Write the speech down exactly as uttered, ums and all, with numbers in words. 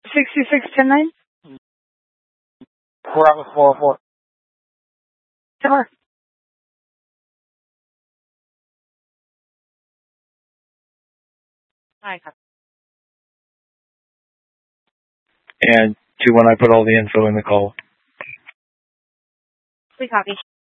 sixty-six ten nine. Bravo four oh four. Sure. Hi. And to when I put all the info in the call. We copy.